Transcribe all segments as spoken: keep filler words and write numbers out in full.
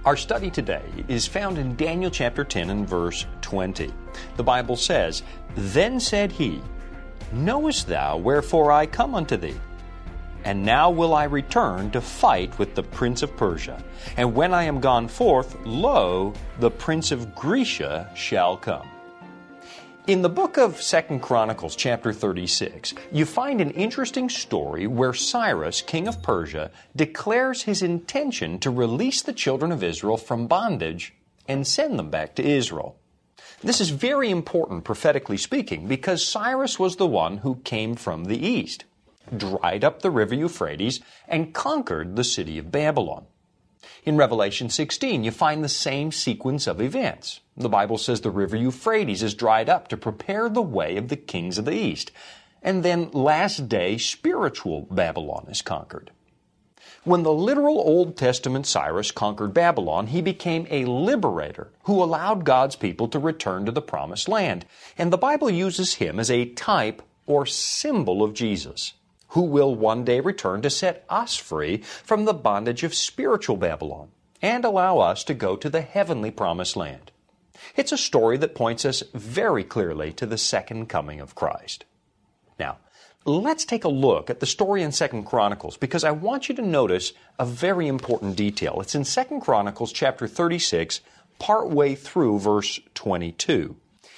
Our study today is found in Daniel chapter ten and verse twenty. The Bible says, "Then said he, Knowest thou wherefore I come unto thee? And now will I return to fight with the prince of Persia. And when I am gone forth, lo, the prince of Grecia shall come." In the book of Second Chronicles chapter thirty-six, you find an interesting story where Cyrus, king of Persia, declares his intention to release the children of Israel from bondage and send them back to Israel. This is very important prophetically speaking because Cyrus was the one who came from the east, dried up the river Euphrates, and conquered the city of Babylon. In Revelation sixteen, you find the same sequence of events. The Bible says the river Euphrates is dried up to prepare the way of the kings of the east. And then last day, spiritual Babylon is conquered. When the literal Old Testament Cyrus conquered Babylon, he became a liberator who allowed God's people to return to the promised land. And the Bible uses him as a type or symbol of Jesus, who will one day return to set us free from the bondage of spiritual Babylon and allow us to go to the heavenly promised land. It's a story that points us very clearly to the second coming of Christ. Now, let's take a look at the story in Second Chronicles because I want you to notice a very important detail. It's in Second Chronicles chapter thirty-six, partway through verse twenty-two.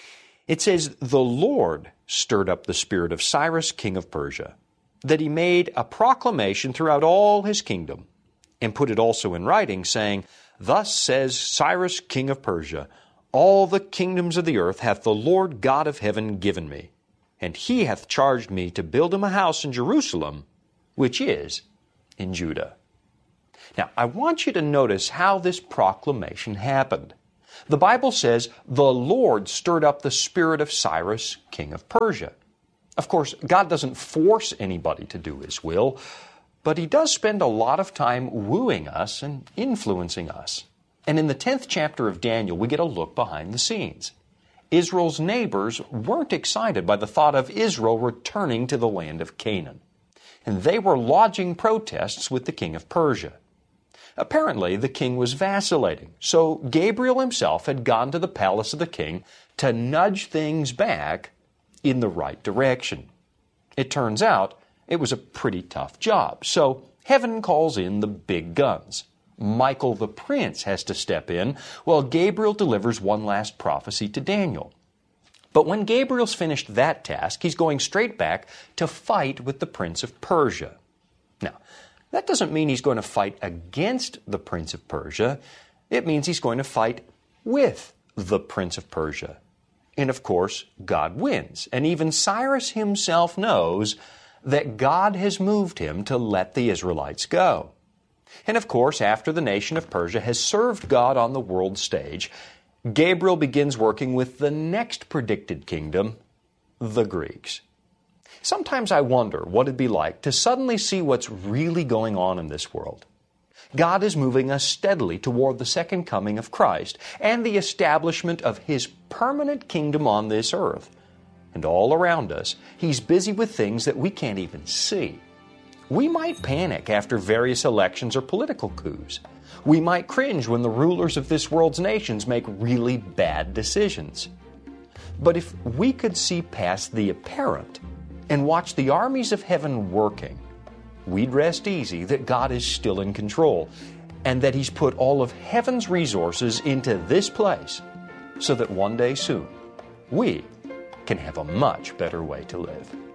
It says, "The Lord stirred up the spirit of Cyrus, king of Persia, that he made a proclamation throughout all his kingdom, and put it also in writing, saying, Thus says Cyrus, king of Persia, All the kingdoms of the earth hath the Lord God of heaven given me, and he hath charged me to build him a house in Jerusalem, which is in Judah." Now, I want you to notice how this proclamation happened. The Bible says, "The Lord stirred up the spirit of Cyrus, king of Persia." Of course, God doesn't force anybody to do His will, but He does spend a lot of time wooing us and influencing us. And in the tenth chapter of Daniel, we get a look behind the scenes. Israel's neighbors weren't excited by the thought of Israel returning to the land of Canaan, and they were lodging protests with the king of Persia. Apparently, the king was vacillating, so Gabriel himself had gone to the palace of the king to nudge things back in the right direction. It turns out it was a pretty tough job, so heaven calls in the big guns. Michael the prince has to step in while Gabriel delivers one last prophecy to Daniel. But when Gabriel's finished that task, he's going straight back to fight with the prince of Persia. Now, that doesn't mean he's going to fight against the prince of Persia. It means he's going to fight with the prince of Persia. And of course, God wins. And even Cyrus himself knows that God has moved him to let the Israelites go. And of course, after the nation of Persia has served God on the world stage, Gabriel begins working with the next predicted kingdom, the Greeks. Sometimes I wonder what it'd be like to suddenly see what's really going on in this world. God is moving us steadily toward the second coming of Christ and the establishment of His permanent kingdom on this earth. And all around us, He's busy with things that we can't even see. We might panic after various elections or political coups. We might cringe when the rulers of this world's nations make really bad decisions. But if we could see past the apparent and watch the armies of heaven working, we'd rest easy that God is still in control and that He's put all of heaven's resources into this place so that one day soon we can have a much better way to live.